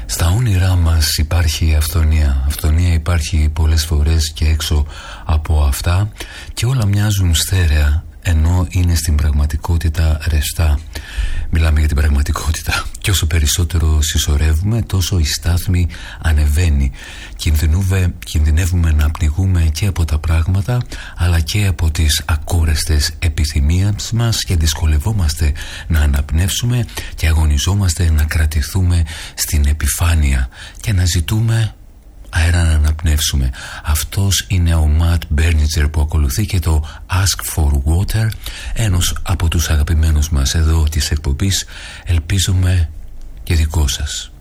Στα όνειρά μας υπάρχει αυθονία. Αυθονία υπάρχει πολλές φορές και έξω από αυτά και όλα μοιάζουν στέρεα, ενώ είναι στην πραγματικότητα ρευστά. Μιλάμε για την πραγματικότητα. Και όσο περισσότερο συσσωρεύουμε, τόσο η στάθμη ανεβαίνει. Κινδυνεύουμε να πνιγούμε και από τα πράγματα, αλλά και από τις ακόρεστες επιθυμίες μας και δυσκολευόμαστε να αναπνεύσουμε και αγωνιζόμαστε να κρατηθούμε στην επιφάνεια και να ζητούμε αέρα να αναπνεύσουμε. Αυτός είναι ο Ματ Μπέρνιτζερ που ακολουθεί και το Ask for Water, ένας από τους αγαπημένους μας εδώ της εκπομπής, ελπίζουμε και δικό σας.